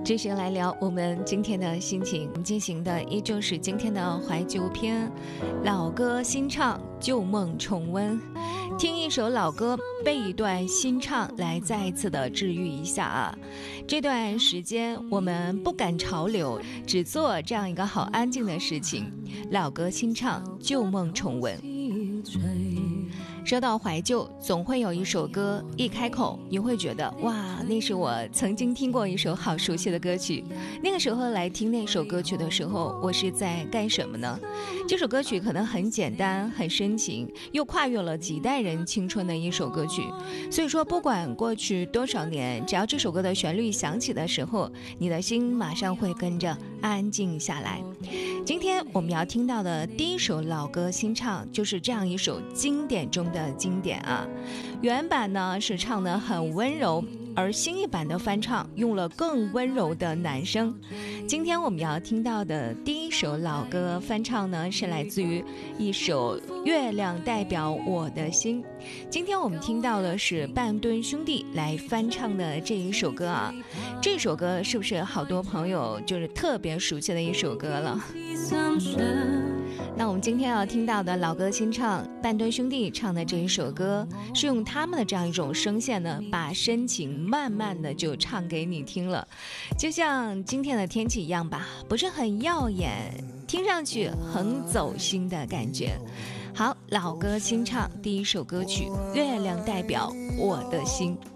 继续来聊我们今天的心情，我们进行的依旧是今天的怀旧篇，老歌新唱，旧梦重温。听一首老歌，背一段新唱，来再一次的治愈一下啊！这段时间我们不赶潮流，只做这样一个好安静的事情。老歌新唱，旧梦重温。说到怀旧，总会有一首歌一开口你会觉得哇，那是我曾经听过一首好熟悉的歌曲。那个时候来听那首歌曲的时候，我是在干什么呢？这首歌曲可能很简单很深情，又跨越了几代人青春的一首歌曲。所以说不管过去多少年，只要这首歌的旋律响起的时候，你的心马上会跟着安静下来。今天我们要听到的第一首老歌新唱，就是这样一首经典中的经典啊。原版呢是唱得很温柔，而新一版的翻唱用了更温柔的男声。今天我们要听到的第一首老歌翻唱呢，是来自于一首《月亮代表我的心》。今天我们听到的是半吨兄弟来翻唱的这一首歌啊。这首歌是不是好多朋友就是特别熟悉的一首歌了？那我们今天要听到的老歌新唱，半吨兄弟唱的这一首歌，是用他们的这样一种声线呢，把深情慢慢的就唱给你听了，就像今天的天气一样吧，不是很耀眼，听上去很走心的感觉。好，老歌新唱第一首歌曲《月亮代表我的心》。